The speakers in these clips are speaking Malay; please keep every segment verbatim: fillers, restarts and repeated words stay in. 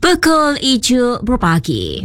Bekal Ijo Berbagi.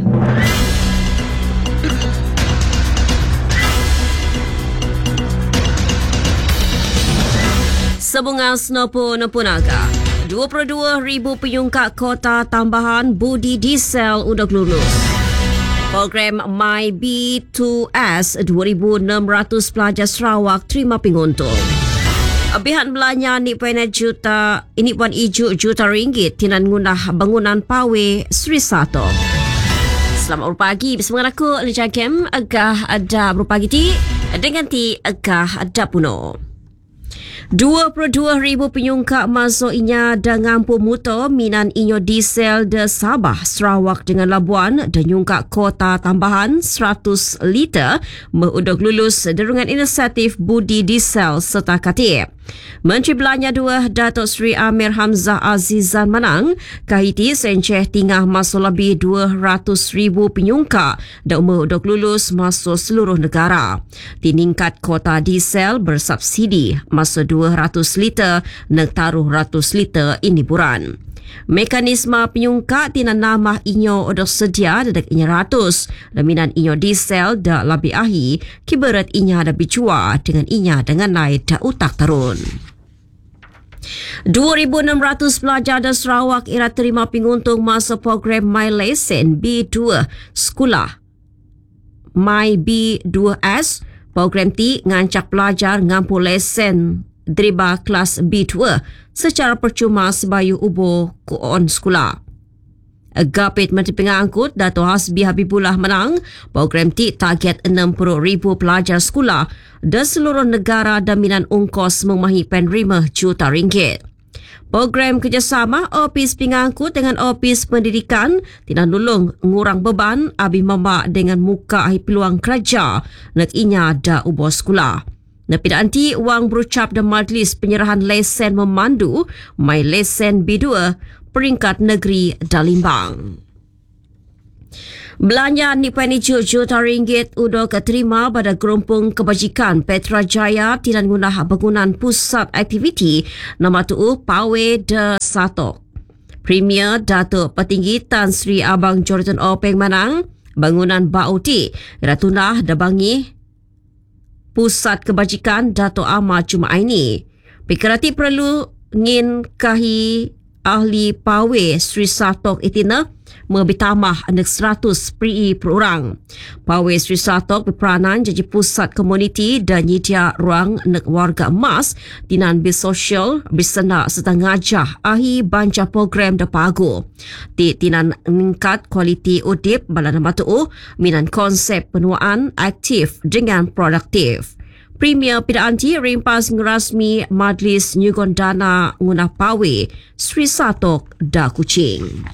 Sambungan Snopo Nopunaga. dua puluh dua ribu penyungkat kota tambahan budi diesel untuk lulus. Program My B two S dua ribu enam ratus pelajar Sarawak terima penguntung. Abihan belanja ni penet juta, ini pun ijuk juta ringgit tinan ngunah bangunan pawe Sri Sato. Selamat berpagi bersama aku Lijah Kem agah ada berpagi ti dengan ti agah ada puno. dua puluh dua ribu penyungkat masuk inya dengan pemuto minan inyo diesel de Sabah, Sarawak dengan Labuan dan nyungkat kota tambahan seratus liter menguduk lulus derungan inisiatif budi diesel serta katib. Menteri Belanja dua Datuk Seri Amir Hamzah Azizan Manang kahiti senceh tingah masuk lebih dua ratus ribu penyungkat dan menguduk lulus masuk seluruh negara. Tiningkat kota diesel bersubsidi masuk dua ratus liter dan taruh ratus liter ini buran. Mekanisme penyungkat tina nama inyo odok sedia dedak inya ratus dan minan inyo diesel dak lebih ahi kibarat inya ada bicua dengan inya dengan naik dak utak tarun. dua ribu enam ratus pelajar di Sarawak ira terima penguntung masa program My Lesson B two sekolah My B two S. Program ti ngancak pelajar ngampu lesen driba kelas B two secara percuma sebayu ubo kuon sekolah. Gapit Menteri Pengangkut Dato' Hasbi Habibullah menang, program ti target enam puluh ribu pelajar sekolah di seluruh negara dan minan ungkos memahi penerima juta ringgit. Program kerjasama Opis Pengangkut dengan Opis Pendidikan tidak nulung ngurang beban abi mama dengan muka ahi peluang kerja nak inya da ubo sekolah. Napi nanti wang berucap dan majlis penyerahan lesen memandu My Lesen B two peringkat negeri Dalimbang. Belanja nipan ijo juta ringgit udah keterima pada gerumpung kebajikan Petrajaya tidak guna bangunan pusat aktiviti nama tu Pawe de Satok. Premier Datuk Petinggi Tan Sri Abang Jordan Openg Manang bangunan Bauti ratunah dabangi pusat kebajikan Dato' Ahmad Jumaat ini. Pikerati perlu ngin kahi ahli pawe Sri Satok itina membitamah anak seratus peri per orang. Pawe Sri Satok berperanan jadi pusat komuniti dan nyedia ruang anak warga emas dinan bersosial, bersena serta ngajah ahi banca program da pagu. Di tinan meningkat kualiti udip bala nama tu minan konsep penuaan aktif dengan produktif. Premier Pidaanti rimpas ngerasmi Majlis Nyugon Dana Ngunah Pawe Sri Satok da Kuching.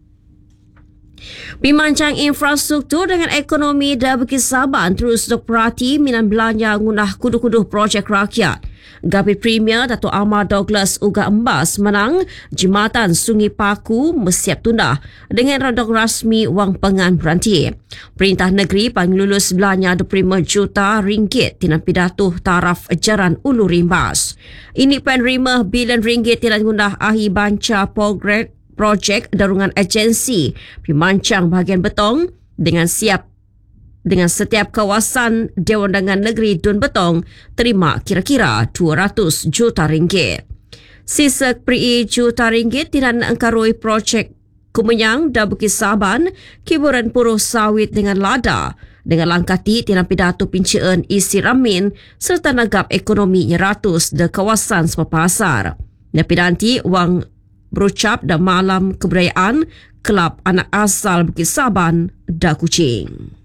Pimancang infrastruktur dengan ekonomi da Bukit Saban terus dok perhati minan belanja ngunah kudu-kudu projek rakyat. Gapit Premier Dato' Ahmad Douglas Uga Embas menang Jembatan Sungai Paku mesiap tunda dengan rodok rasmi wang pengan beranti. Perintah negeri panglulus belanja dua puluh lima juta ringgit tinan pidatuh taraf jaran Ulu Rimbas. Ini penerima bilion ringgit tinan ngundah ahi banca progrek projek darungan agensi pimancang bahagian betong dengan siap dengan setiap kawasan Dewan Undangan Negeri Dun Betong terima kira-kira dua ratus juta ringgit. Sisa peri juta ringgit tidak angkarui projek Kumenyang dan Bukit Saban, Kiburan Puruh Sawit dengan Lada, dengan langkah ti tidak pidato pincaan isi ramin serta nagap ekonomi ratus de kawasan sepapasar. Napidanti wang berucap dan malam kebudayaan Kelab Anak Asal Bukit Saban da Kuching.